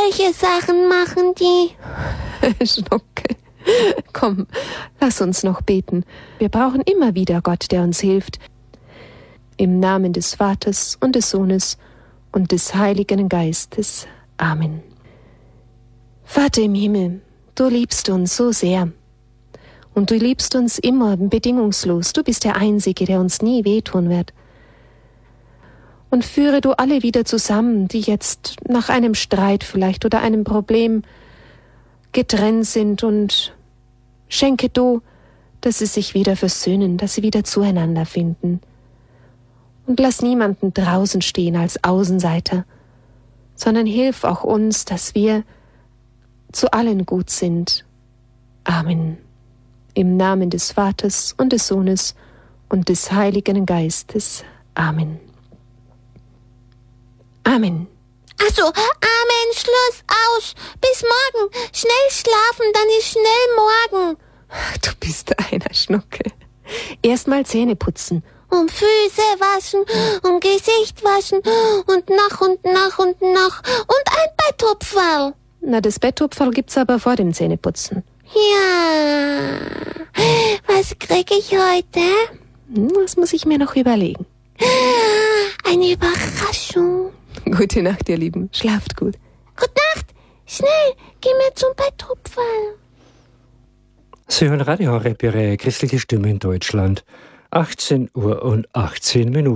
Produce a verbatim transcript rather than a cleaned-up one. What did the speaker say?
Welche Sachen machen die? Schnucke, komm, lass uns noch beten. Wir brauchen immer wieder Gott, der uns hilft. Im Namen des Vaters und des Sohnes und des Heiligen Geistes. Amen. Vater im Himmel, du liebst uns so sehr. Und du liebst uns immer bedingungslos. Du bist der Einzige, der uns nie wehtun wird. Und führe du alle wieder zusammen, die jetzt nach einem Streit vielleicht oder einem Problem getrennt sind, und schenke du, dass sie sich wieder versöhnen, dass sie wieder zueinander finden. Und lass niemanden draußen stehen als Außenseiter, sondern hilf auch uns, dass wir zu allen gut sind. Amen. Im Namen des Vaters und des Sohnes und des Heiligen Geistes. Amen. Amen. Ach so, Amen, Schluss, aus. Bis morgen. Schnell schlafen, dann ist schnell morgen. Du bist einer, Schnucke. Erstmal Zähne putzen. Und Füße waschen und Gesicht waschen und nach und nach und nach. Und ein Betthupferl. Na, das Betthupferl gibt's aber vor dem Zähneputzen. Ja. Was krieg ich heute? Das muss ich mir noch überlegen. Eine Überraschung. Gute Nacht, ihr Lieben. Schlaft gut. Gute Nacht. Schnell, geh mir zum Betthupferl. Sie hören Radio Horeb, Ihre christliche Stimme in Deutschland. achtzehn Uhr und achtzehn Minuten.